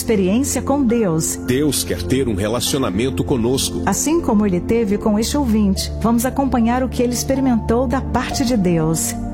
experiência com Deus. Deus quer ter um relacionamento conosco. Assim como Ele teve com este ouvinte, vamos acompanhar o que ele experimentou da parte de Deus.